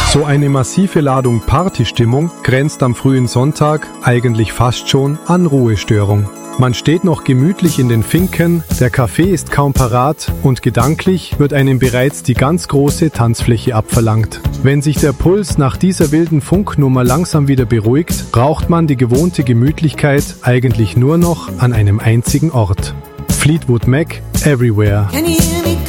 So eine massive Ladung Partystimmung grenzt am frühen Sonntag eigentlich fast schon an Ruhestörung. Man steht noch gemütlich in den Finken, der Kaffee ist kaum parat und gedanklich wird einem bereits die ganz große Tanzfläche abverlangt. Wenn sich der Puls nach dieser wilden Funknummer langsam wieder beruhigt, braucht man die gewohnte Gemütlichkeit eigentlich nur noch an einem einzigen Ort. Fleetwood Mac, Everywhere.